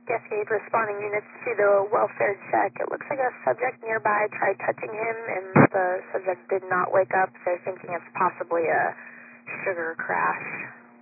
Guest 8 responding units to the welfare check. It looks like a subject nearby tried touching him, and the subject did not wake up. They're thinking it's possibly a sugar crash.